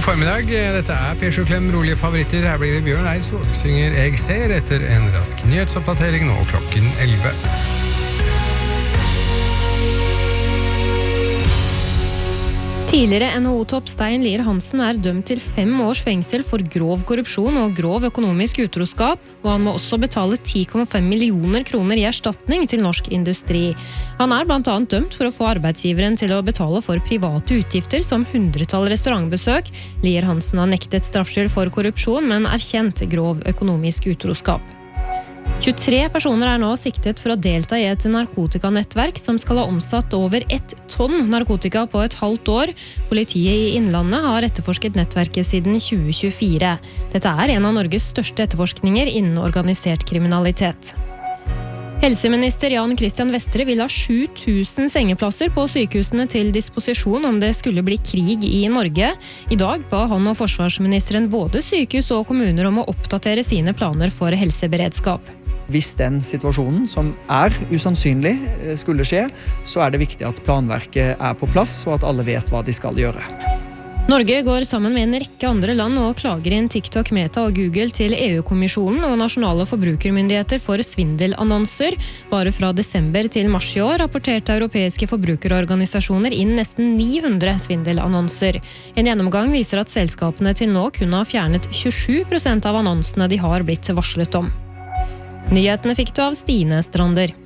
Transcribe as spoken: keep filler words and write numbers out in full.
God formiddag, dette er P sju Klem, rolige favoritter. Her blir det Bjørn Eidsvåg, synger Jeg ser etter en rask nyhetsoppdatering nå klokken elleve. Tidligere N H O-topp Stein Lier Hansen er dømt til fem års fengsel for grov korrupsjon og grov økonomisk utroskap, og han må også betale ti komma fem millioner kroner i erstatning til norsk industri. Han er blant annet dømt for å få arbeidsgiveren til å betale for private utgifter som hundretall restaurantbesøk. Lier Hansen har nektet straffskyld for korrupsjon, men erkjent grov økonomisk utroskap. tjuetre personer er nå siktet for å delta i et narkotikanettverk som skal ha omsatt over ett tonn narkotika på et halvt år. Politiet i Innlandet har etterforsket nettverket siden tjue tjuefire. Dette er en av Norges største etterforskninger innen organisert kriminalitet. Helseminister Jan Christian Vestre vil ha sju tusen sengeplasser på sykehusene til disposisjon om det skulle bli krig i Norge. I dag ba han og forsvarsministeren både sykehus og kommuner om å oppdatere sine planer for helseberedskap. Hvis den situasjonen som er usannsynlig skulle skje, så er det viktig at planverket er på plass, og at alle vet hva de skal gjøre. Norge går sammen med en rekke andre land og klager inn TikTok, Meta og Google til E U-kommisjonen og nasjonale forbrukermyndigheter for svindelannonser. Bare fra desember til mars i år rapporterte europeiske forbrukerorganisasjoner inn nesten ni hundre svindelannonser. En gjennomgang viser at selskapene til nå kunne ha fjernet tjuesju prosent av annonsene de har blitt varslet om. Nyhetene fikk du av Stine Strander.